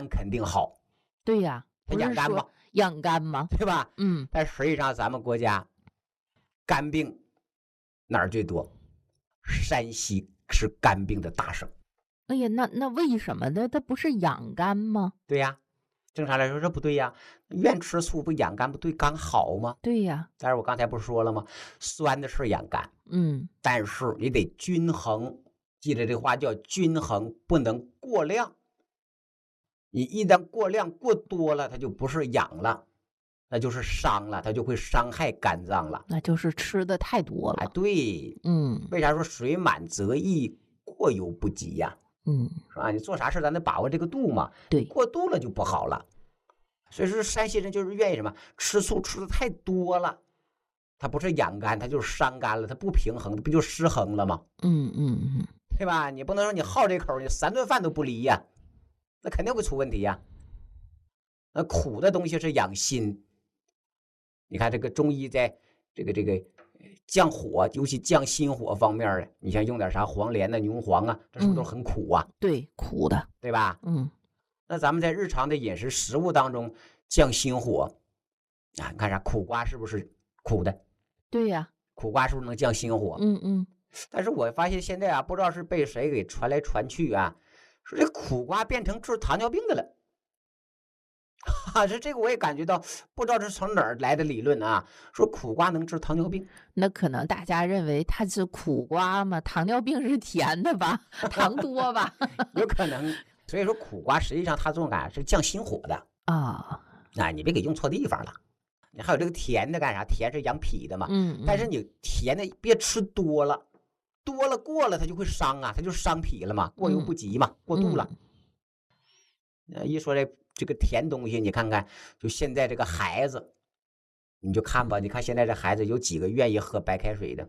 肝肯定好。 对呀， 它养肝吗？ 养肝吗？ 对吧？ 嗯， 但实际上咱们国家肝病哪儿最多？山西是肝病的大省。 哎呀，那为什么呢？它不是养肝吗？ 对呀，正常来说这不对呀。愿吃素不养肝不对肝好吗？ 对呀。 但是我刚才不是说了吗？酸的是养肝，但是你得均衡，记得这话叫均衡，不能过量。你一旦过量过多了，它就不是养了，那就是伤了，它就会伤害肝脏了。 那就是吃的太多了。 哎，对，为啥说水满则溢，过犹不及呀？是吧？你做啥事咱得把握这个度嘛。 对， 过度了就不好了。所以说山西人就是愿意什么？吃素吃的太多了，它不是养肝，它就是伤肝了，它不平衡，不就失衡了吗？对吧？你不能说你好这口，你3顿饭都不离呀，那肯定会出问题呀。那苦的东西是养心。你看这个中医在这个降火，尤其降心火方面的，你像用点啥黄连呐、牛黄啊，这是不是都很苦啊？ 对，苦的， 对吧？那咱们在日常的饮食食物当中降心火啊，你看啥？苦瓜是不是苦的？ 对呀， 苦瓜是不是能降心火？但是我发现现在啊，不知道是被谁给传来传去啊，说这苦瓜变成治糖尿病的了。这个我也感觉到，不知道是从哪儿来的理论啊，说苦瓜能治糖尿病。 那可能大家认为它是苦瓜嘛，糖尿病是甜的吧，糖多吧？ 有可能。所以说苦瓜实际上它作用感是降心火的啊。你别给用错地方了。你还有这个甜的干啥？甜是养脾的嘛。但是你甜的别吃多了，多了过了它就会伤啊，它就伤脾了嘛，过犹不及嘛，过度了。一说这个甜东西，你看看，就现在这个孩子，你就看吧，你看现在这孩子有几个愿意喝白开水的？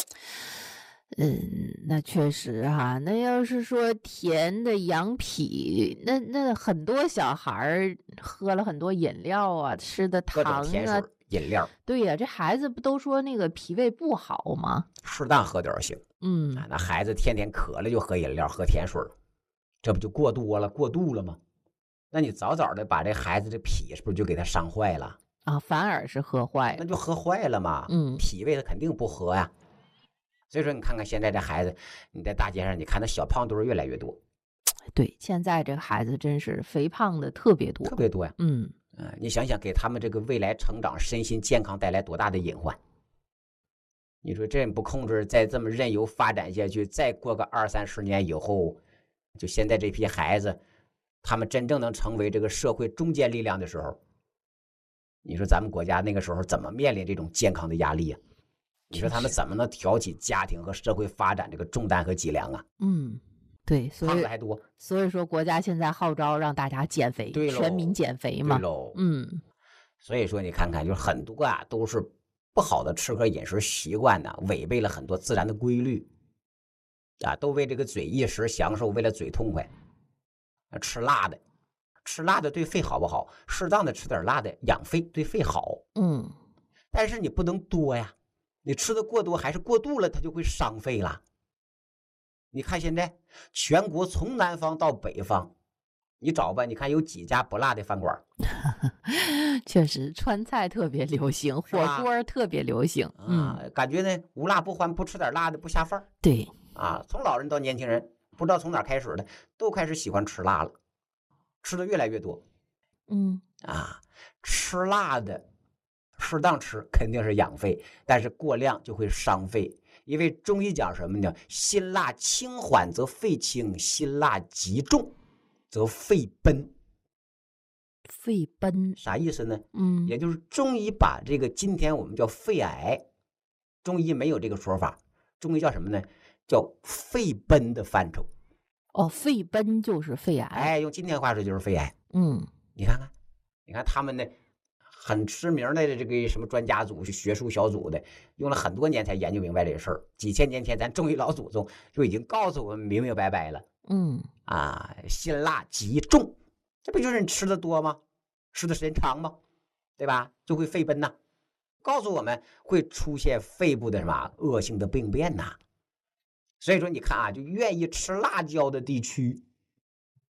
那确实哈，那要是说甜的养脾，那很多小孩喝了很多饮料啊，吃的糖啊， 甜水饮料。 对呀，这孩子不都说那个脾胃不好吗？ 适当喝点行。那孩子天天渴了就喝饮料、喝甜水，这不就过度了吗？那你早早的把这孩子的脾是不是就给他伤坏了啊？反而是喝坏了， 那就喝坏了嘛。脾胃他肯定不和呀。所以说你看看现在这孩子，你在大街上你看那小胖墩越来越多。 对，现在这个孩子真是肥胖的特别多， 特别多呀。你想想给他们这个未来成长、身心健康带来多大的隐患？你说这不控制，再这么任由发展下去，再过个20-30年以后，就现在这批孩子，他们真正能成为这个社会中坚力量的时候，你说咱们国家那个时候怎么面临这种健康的压力啊？你说他们怎么能挑起家庭和社会发展这个重担和脊梁啊？ 对，所以胖子还多。 所以说国家现在号召让大家减肥，全民减肥嘛。 对喽。所以说你看看，就是很多啊都是不好的吃喝饮食习惯呢，违背了很多自然的规律啊，都为这个嘴一时享受，为了嘴痛快，吃辣的对肺好不好？适当的吃点辣的养肺，对肺好。但是你不能多呀，你吃的过多还是过度了，它就会伤肺了。你看现在全国从南方到北方，你找吧，你看有几家不辣的饭馆？ 确实，川菜特别流行，火锅特别流行。 感觉呢无辣不欢，不吃点辣的不下饭。 对从老人到年轻人，不知道从哪开始的，都开始喜欢吃辣了，吃的越来越多。吃辣的适当吃肯定是养肺，但是过量就会伤肺。因为中医讲什么呢？辛辣轻缓则肺轻，辛辣极重则肺奔。 肺奔啥意思呢？也就是中医把这个今天我们叫肺癌，中医没有这个说法，中医叫什么呢？叫肺奔的范畴。 肺奔就是肺癌。 用今天话说就是肺癌。你看他们呢，很知名的这个什么专家组、学术小组的，用了很多年才研究明白这个事儿。几千年前，咱中医老祖宗就已经告诉我们明明白白了。辛辣极重，这不就是你吃的多吗？吃的时间长吗？对吧？就会肺奔呐，告诉我们会出现肺部的什么恶性的病变呐。所以说你看啊，就愿意吃辣椒的地区，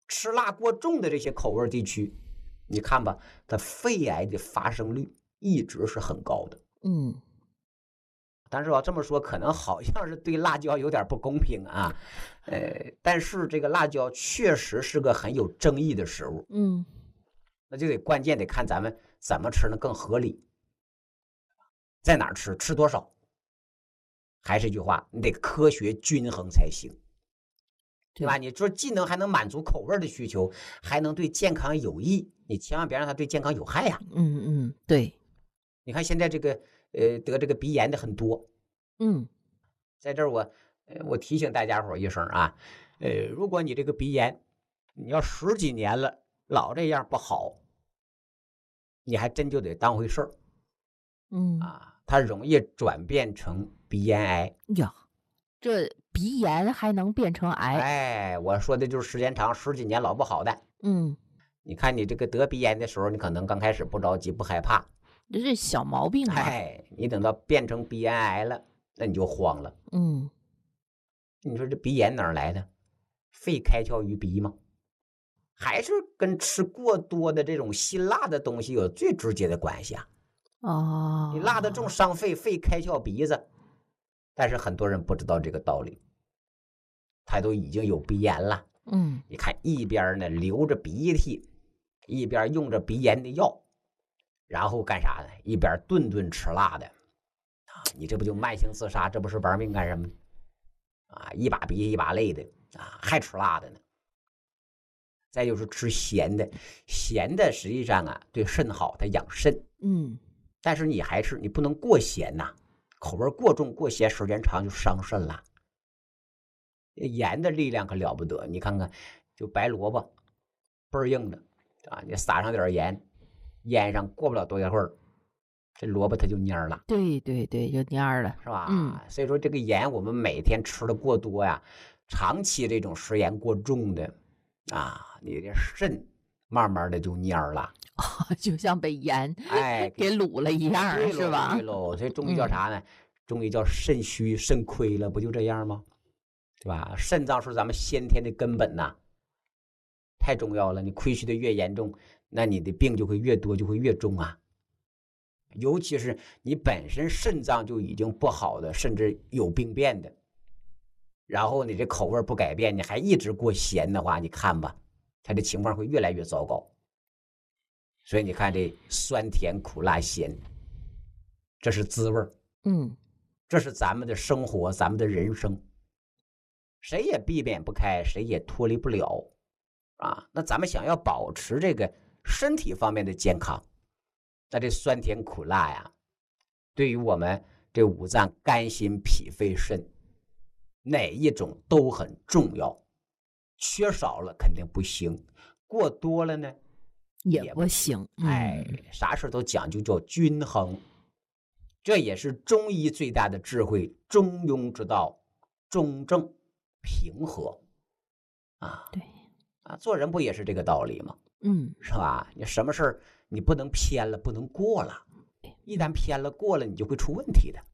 吃辣过重的这些口味地区，你看吧，它肺癌的发生率一直是很高的。但是我这么说，可能好像是对辣椒有点不公平啊，但是这个辣椒确实是个很有争议的食物。那就得关键得看咱们怎么吃呢更合理，在哪儿吃，吃多少。还是一句话，你得科学均衡才行，对吧？你说既能还能满足口味的需求，还能对健康有益，你千万别让它对健康有害呀。 对。 你看现在这个得这个鼻炎的很多。在这儿我提醒大家伙一声啊，如果你这个鼻炎你要10几年了，老这样不好，你还真就得当回事儿。它容易转变成鼻咽癌呀。这鼻炎还能变成癌？ 我说的就是时间长10几年老不好的。你看你这个得鼻炎的时候，你可能刚开始不着急不害怕， 这是小毛病啊。 你等到变成鼻咽癌了，那你就慌了。你说这鼻炎哪儿来的？肺开窍于鼻吗？还是跟吃过多的这种辛辣的东西有最直接的关系啊。你辣的重伤肺，肺开窍鼻子，但是很多人不知道这个道理，他都已经有鼻炎了。你看一边呢流着鼻涕，一边用着鼻炎的药，然后干啥呢？一边顿顿吃辣的，你这不就慢性自杀？这不是玩命干什么？一把鼻涕一把泪的还吃辣的呢。再就是吃咸的，咸的实际上对肾好，它养肾。但是你不能过咸呐，口味过重过咸，时间长就伤肾了。盐的力量可了不得，你看看，就白萝卜，倍儿硬的你撒上点盐，腌上过不了多一会儿，这萝卜它就蔫了。 对，就蔫了， 是吧？所以说这个盐我们每天吃的过多呀，长期这种食盐过重的你的肾慢慢的就蔫了。 就像被盐给卤了一样，是吧？ 对喽，所以中医叫啥呢？中医叫肾虚肾亏了，不就这样吗？对吧？肾脏是咱们先天的根本呐，太重要了。你亏虚的越严重，那你的病就会越多，就会越重啊。尤其是你本身肾脏就已经不好的，甚至有病变的，然后你这口味不改变，你还一直过咸的话，你看吧，它的情况会越来越糟糕。所以你看这酸甜苦辣咸，这是滋味。这是咱们的生活，咱们的人生，谁也避免不开，谁也脱离不了那咱们想要保持这个身体方面的健康，那这酸甜苦辣呀，对于我们这五脏肝心脾肺肾哪一种都很重要，缺少了肯定不行，过多了呢也不行。 啥事都讲究叫均衡，这也是中医最大的智慧，中庸之道，中正平和对做人不也是这个道理吗？是吧？你什么事儿你不能偏了，不能过了，一旦偏了过了，你就会出问题的。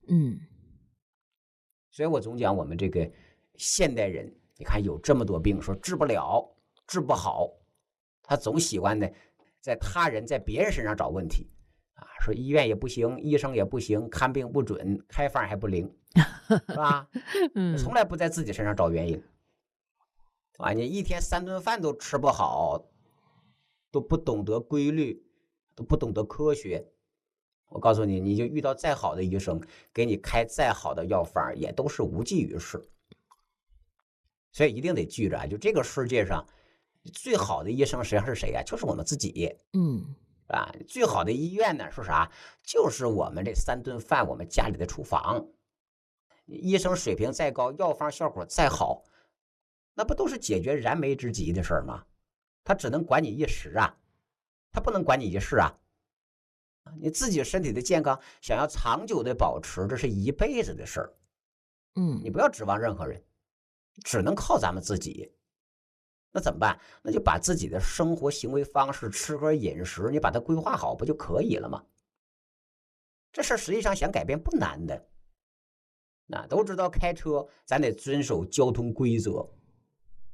所以我总讲我们这个现代人，你看有这么多病，说治不了，治不好，他总喜欢呢在他人在别人身上找问题说医院也不行，医生也不行，看病不准，开方还不灵，是吧？从来不在自己身上找原因你一天3顿饭都吃不好，都不懂得规律，都不懂得科学，我告诉你，你就遇到再好的医生，给你开再好的药方，也都是无济于事。所以一定得记着就这个世界上最好的医生实际上是谁就是我们自己。最好的医院呢是啥？就是我们这3顿饭，我们家里的厨房。医生水平再高，药方效果再好，那不都是解决燃眉之急的事吗？他只能管你一时他不能管你一世你自己身体的健康想要长久的保持，这是一辈子的事儿。你不要指望任何人，只能靠咱们自己。那怎么办？那就把自己的生活行为方式、吃喝饮食，你把它规划好不就可以了吗？这事实际上想改变不难的。都知道开车咱得遵守交通规则，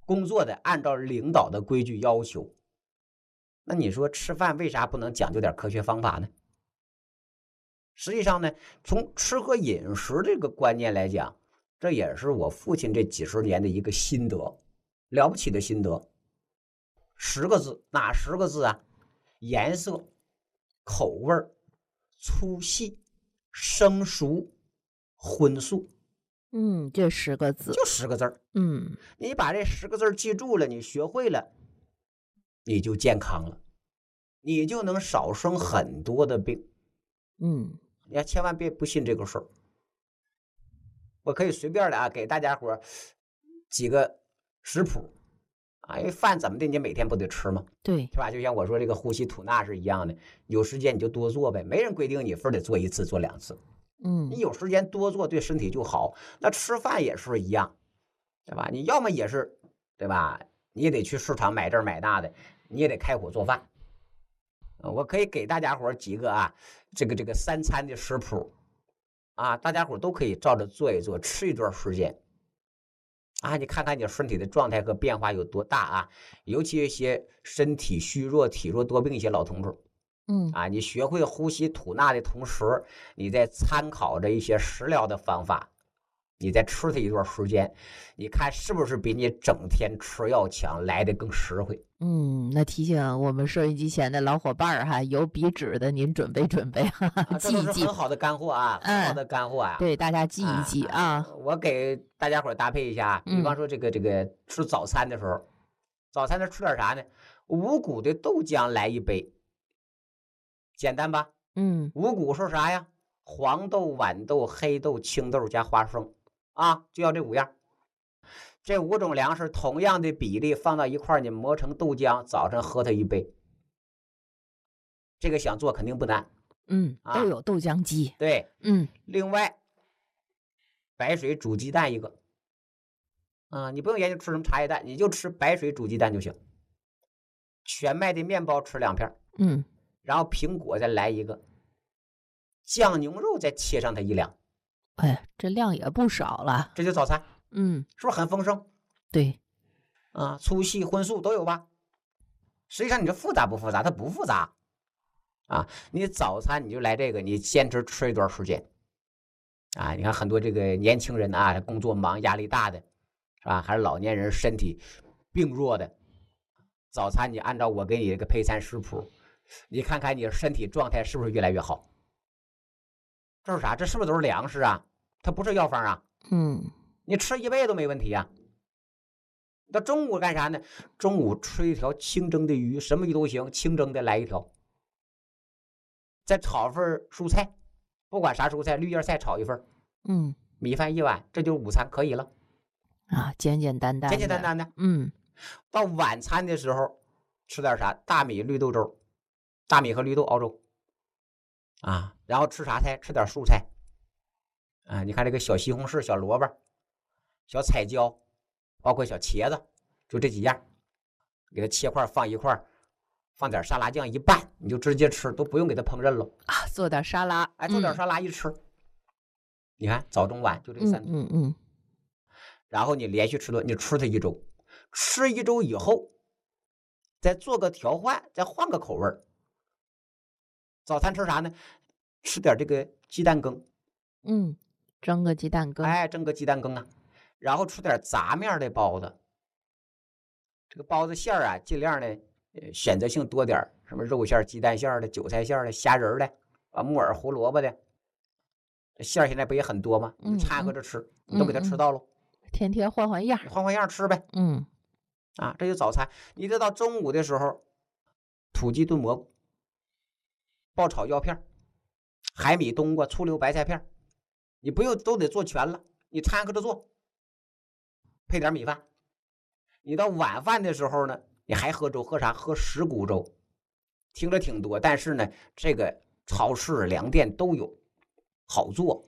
工作得按照领导的规矩要求。那你说吃饭为啥不能讲究点科学方法呢？实际上呢，从吃喝饮食这个观念来讲，这也是我父亲这几十年的一个心得，了不起的心得。10个字，哪10个字啊？颜色、口味、粗细、生熟、荤素。 这10个字就10个字。你把这10个字记住了，你学会了，你就健康了，你就能少生很多的病。你要千万别不信这个事儿。我可以随便的啊，给大家伙几个食谱啊，因为饭怎么的，你每天不得吃吗？ 对， 是吧？就像我说这个呼吸吐纳是一样的，有时间你就多做呗，没人规定你非得做1次做2次。你有时间多做对身体就好。那吃饭也是一样，对吧？你要么也是，对吧？你也得去市场买这买那的，你也得开火做饭。我可以给大家伙几个啊，这个3餐的食谱啊，大家伙都可以照着做一做，吃一段时间啊，你看看你身体的状态和变化有多大啊！尤其一些身体虚弱、体弱多病一些老同志。你学会呼吸吐纳的同时，你在参考着一些食疗的方法，你再吃它一段时间，你看是不是比你整天吃药强来的更实惠？ 那提醒我们收音机前的老伙伴哈，有笔纸的您准备准备哈，记一记。 这都是很好的干货啊，很好的干货啊。 对，大家记一记啊。 我给大家伙搭配一下，比方说这个吃早餐的时候，早餐的吃点啥呢？五谷的豆浆来1杯。简单吧？五谷是啥呀？黄豆、豌豆、黑豆、青豆加花生啊，就要这5样。这5种粮食同样的比例放到一块儿，你磨成豆浆，早上喝它1杯。这个想做肯定不难。 都有豆浆机。 对，另外，白水煮鸡蛋1个。你不用研究吃什么茶叶蛋，你就吃白水煮鸡蛋就行。全麦的面包吃2片。然后苹果再来1个，酱牛肉再切上它1两。 这量也不少了。 这就早餐。是不是很丰盛？ 对。 粗细荤素都有吧？实际上你这复杂不复杂？它不复杂啊。你早餐你就来这个，你坚持吃一段时间啊。你看很多这个年轻人啊，工作忙压力大的，是吧？还是老年人身体病弱的，早餐你按照我给你这个配餐食谱，你看看你的身体状态是不是越来越好？这是啥？这是不是都是粮食啊？它不是药方啊。你吃1辈子都没问题啊。到中午干啥呢？中午吃一条清蒸的鱼，什么鱼都行，清蒸的来1条。再炒份蔬菜，不管啥蔬菜，绿叶菜炒1份。米饭1碗，这就是午餐，可以了。 简简单单的。 简简单单的。到晚餐的时候吃点啥？大米绿豆粥。大米和绿豆熬粥然后吃啥菜？吃点蔬菜你看这个小西红柿、小萝卜、小彩椒，包括小茄子，就这几样，给它切块放一块，放点沙拉酱一拌，你就直接吃，都不用给它烹饪了做点沙拉。 做点沙拉一吃，你看早中晚就这3顿。然后你连续吃顿，你吃它1周，吃1周以后再做个调换，再换个口味儿。早餐吃啥呢？吃点这个鸡蛋羹。 蒸个鸡蛋羹。 蒸个鸡蛋羹啊。然后吃点杂面的包子。这个包子馅儿啊，尽量的选择性多点，什么肉馅、鸡蛋馅的、韭菜馅的、虾仁的木耳、胡萝卜的。这馅儿现在不也很多吗？你掺和着吃，你都给它吃到喽。 天天换换样， 换换样吃呗。这就早餐。你得到中午的时候，土鸡炖蘑菇。爆炒药片，海米冬瓜、醋溜白菜片，你不用都得做全了，你掺和着做，配点米饭。你到晚饭的时候呢，你还喝粥，喝啥？喝10谷粥。听着挺多，但是呢，这个超市、粮店都有，好做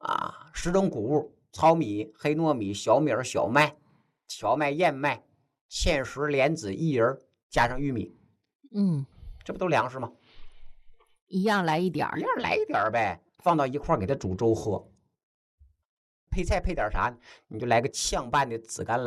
10种谷物：糙米、黑糯米、小米、小麦、荞麦、燕麦、芡实、莲子、薏仁，加上玉米。这不都粮食吗？ 一样来一点呗，放到一块给它煮粥喝。配菜配点啥？你就来个炝拌的紫甘蓝、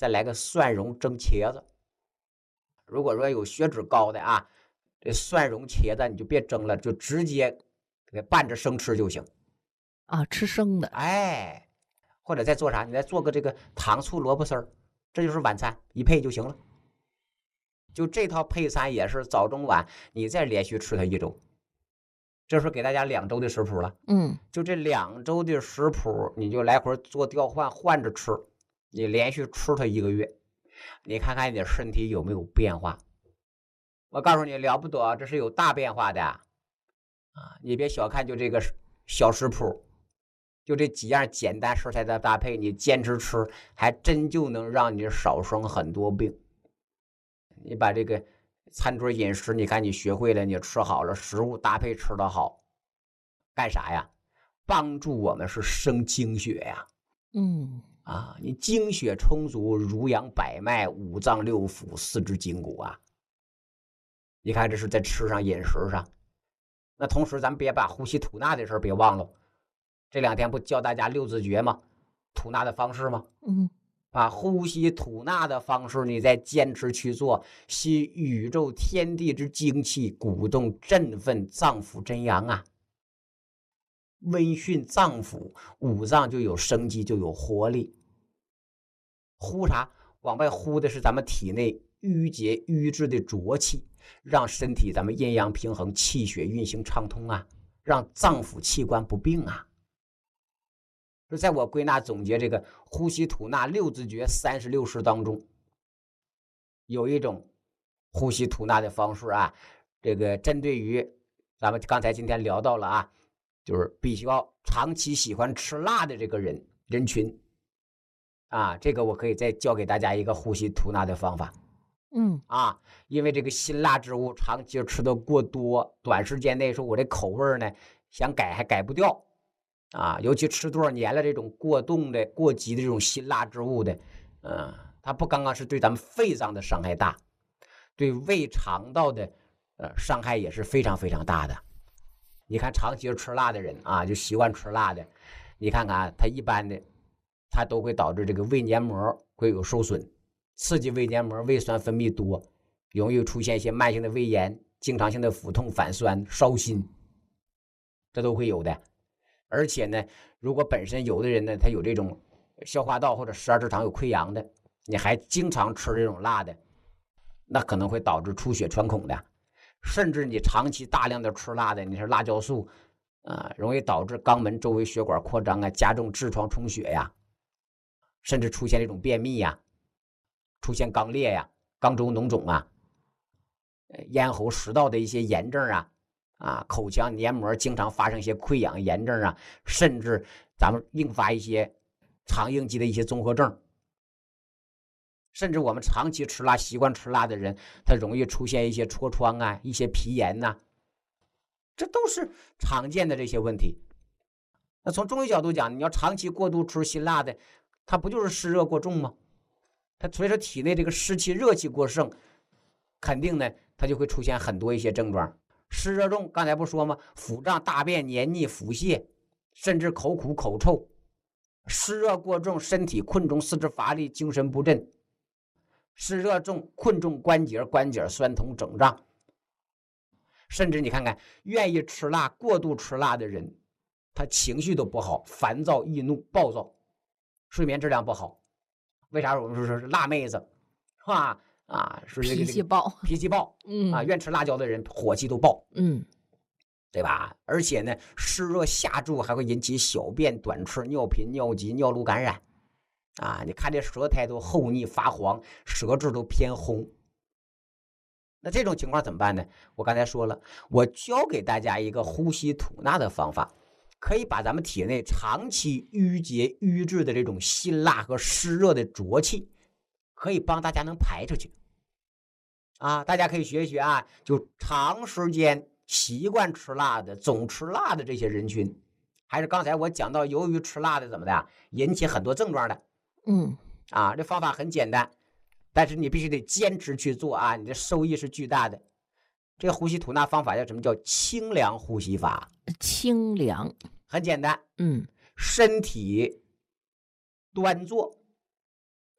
再来个蒜蓉蒸茄子。如果说有血脂高的啊，这蒜蓉茄子你就别蒸了，就直接给拌着生吃就行啊，吃生的。 哎，或者再做啥？你再做个这个糖醋萝卜丝儿，这就是晚餐一配就行了。就这套配餐也是早中晚，你再连续吃它1周。这是给大家2周的食谱了。就这2周的食谱，你就来回做调换，换着吃，你连续吃它1个月，你看看你的身体有没有变化。我告诉你了不得，这是有大变化的啊！你别小看就这个小食谱，就这几样简单食材的搭配，你坚持吃，还真就能让你少生很多病。你把这个餐桌饮食，你看你学会了，你吃好了，食物搭配吃得好，干啥呀？帮助我们是生精血呀。你精血充足，濡养百脉，五脏六腑，四肢筋骨啊。你看这是在吃上饮食上。那同时咱们别把呼吸吐纳的事别忘了。这2天不教大家6字诀吗？吐纳的方式吗？把呼吸吐纳的方式你再坚持去做，吸宇宙天地之精气，鼓动振奋脏腑真阳啊，温煦脏腑，五脏就有生机，就有活力。呼啥？往外呼的是咱们体内淤结瘀滞的浊气，让身体咱们阴阳平衡，气血运行畅通啊，让脏腑器官不病啊。就在我归纳总结这个呼吸吐纳6字诀36式当中，有一种呼吸吐纳的方式啊，这个针对于咱们刚才今天聊到了啊，就是必须要长期喜欢吃辣的这个人群啊，这个我可以再教给大家一个呼吸吐纳的方法。因为这个辛辣之物长期吃的过多，短时间内说我这口味呢想改还改不掉啊，尤其吃多少年了，这种过冻的过急的这种辛辣之物的它不刚刚是对咱们肺脏的伤害大，对胃肠道的伤害也是非常非常大的。你看长期吃辣的人啊，就习惯吃辣的，你看看他一般的它都会导致这个胃黏膜会有受损，刺激胃黏膜，胃酸分泌多，容易出现一些慢性的胃炎，经常性的腹痛、反酸、烧心，这都会有的。而且呢，如果本身有的人呢，他有这种消化道或者十二指肠有溃疡的，你还经常吃这种辣的，那可能会导致出血穿孔的。甚至你长期大量的吃辣的，你是辣椒素容易导致肛门周围血管扩张啊，加重痔疮充血呀，甚至出现这种便秘呀，出现肛裂呀、肛周脓肿啊，咽喉食道的一些炎症口腔黏膜经常发生一些溃疡炎症啊，甚至咱们并发一些肠应激的一些综合症。甚至我们长期吃辣、习惯吃辣的人，他容易出现一些痤疮啊、一些皮炎这都是常见的这些问题。那从中医角度讲，你要长期过度吃辛辣的，它不就是湿热过重吗？它所以说体内这个湿气、热气过盛，肯定呢，它就会出现很多一些症状。湿热重，刚才不说吗？腹胀、大便黏腻、腹泻，甚至口苦、口臭。湿热过重，身体困重，四肢乏力，精神不振。湿热重，困重关节，关节酸痛肿胀。甚至你看看，愿意吃辣、过度吃辣的人，他情绪都不好，烦躁、易怒、暴躁，睡眠质量不好。为啥我们说是辣妹子，是吧？是这个脾气暴，愿吃辣椒的人火气都爆，对吧？而且呢，湿热下注还会引起小便短赤、尿频、尿急、尿路感染你看这舌苔都厚腻发黄，舌质都偏红。那这种情况怎么办呢？我刚才说了，我教给大家一个呼吸吐纳的方法，可以把咱们体内长期淤结瘀滞的这种辛辣和湿热的浊气，可以帮大家能排出去大家可以学一学就长时间习惯吃辣的、总吃辣的这些人群，还是刚才我讲到由于吃辣的怎么的引起很多症状的这方法很简单，但是你必须得坚持去做你的收益是巨大的。这个呼吸吐纳方法叫什么？叫清凉呼吸法。 清凉很简单，身体端坐，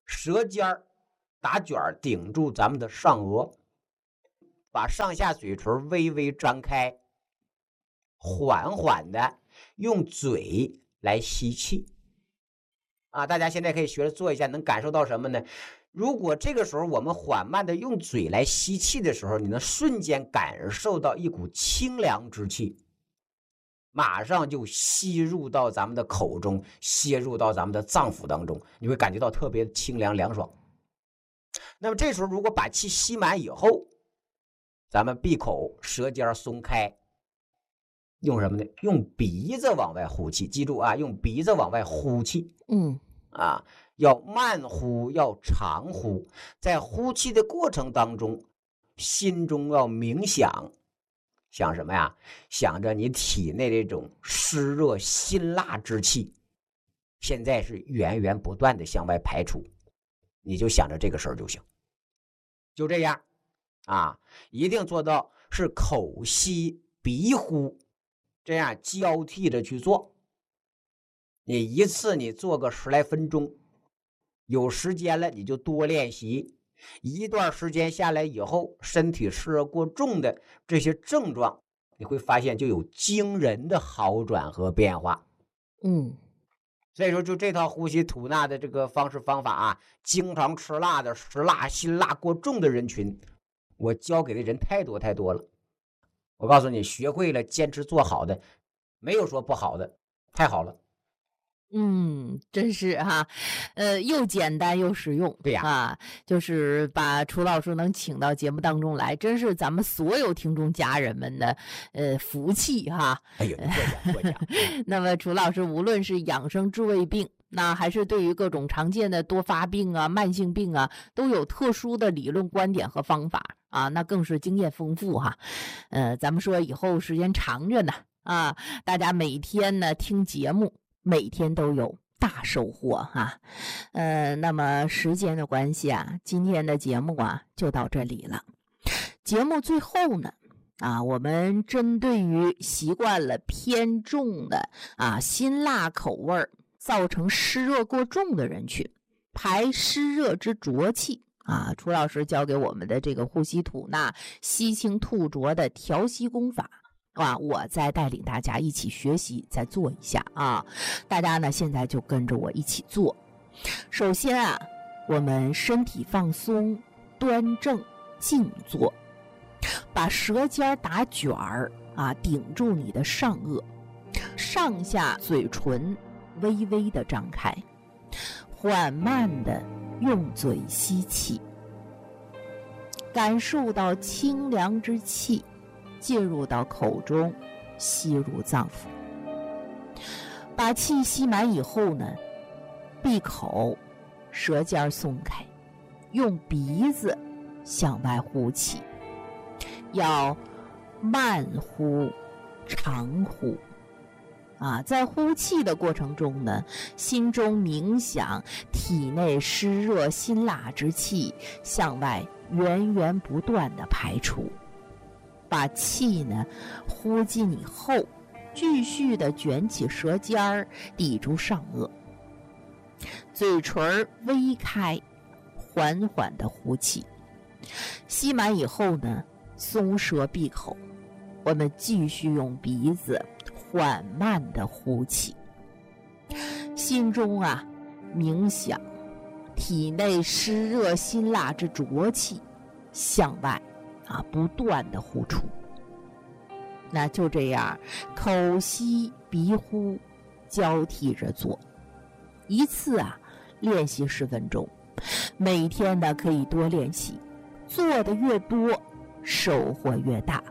舌尖儿打卷顶住咱们的上颚，把上下嘴唇微微张开，缓缓的用嘴来吸气。大家现在可以学着做一下，能感受到什么呢？如果这个时候我们缓慢的用嘴来吸气的时候，你能瞬间感受到一股清凉之气，马上就吸入到咱们的口中，吸入到咱们的脏腑当中，你会感觉到特别清凉凉爽。那么这时候如果把气吸满以后，咱们闭口，舌尖松开，用什么呢？用鼻子往外呼气。记住啊，用鼻子往外呼气。要慢呼，要长呼。在呼气的过程当中，心中要冥想，想什么呀？想着你体内这种湿热辛辣之气，现在是源源不断的向外排出，你就想着这个事儿就行。就这样一定做到是口吸鼻呼，这样交替着去做。你一次你做个10来分钟，有时间了你就多练习，一段时间下来以后，身体湿热过重的这些症状，你会发现就有惊人的好转和变化。所以说就这套呼吸吐纳的这个方式方法经常吃辣的、食辣辛辣过重的人群，我教给的人太多太多了。我告诉你，学会了坚持做好的，没有说不好的，太好了。 真是又简单又实用。 对呀， 就是把楚老师能请到节目当中来，真是咱们所有听众家人们的福气哈。 哎呦，过奖。 那么楚老师无论是养生治胃病，那还是对于各种常见的多发病慢性病都有特殊的理论观点和方法那更是经验丰富哈。咱们说以后时间长着呢大家每天呢听节目，每天都有大收获那么时间的关系今天的节目就到这里了。节目最后呢我们针对于习惯了偏重的辛辣口味造成湿热过重的人群，排湿热之浊气楚老师教给我们的这个呼吸吐纳、吸清吐浊的调息功法我再带领大家一起学习，再做一下大家呢现在就跟着我一起做。首先我们身体放松，端正静坐，把舌尖打卷顶住你的上颚，上下嘴唇微微的张开，缓慢的用嘴吸气，感受到清凉之气进入到口中，吸入脏腑。把气吸满以后呢，闭口，舌尖松开，用鼻子向外呼气，要慢呼长呼在呼气的过程中呢，心中冥想体内湿热辛辣之气向外源源不断的排出。把气呢呼进以后，继续的卷起舌尖抵住上颚，嘴唇微开，缓缓的呼气。吸满以后呢，松舌闭口，我们继续用鼻子缓慢的呼气，心中冥想体内湿热辛辣之浊气向外不断的呼出。那就这样口吸鼻呼交替着做，一次练习10分钟，每天呢可以多练习，做的越多收获越大。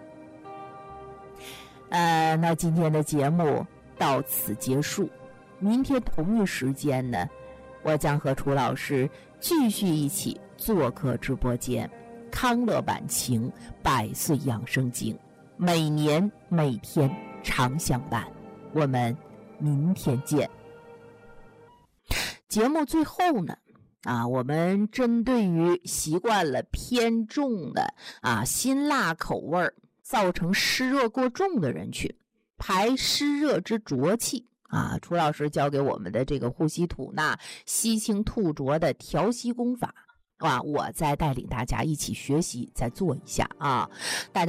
那今天的节目到此结束，明天同一时间呢，我将和楚老师继续一起做客直播间，康乐晚晴100岁养生经，每年每天常相伴。我们明天见。节目最后呢我们针对于习惯了偏重的辛辣口味造成湿热过重的人群，排湿热之浊气啊，楚老师教给我们的这个呼吸吐纳、吸清吐浊的调息功法啊，我再带领大家一起学习，再做一下啊，大家。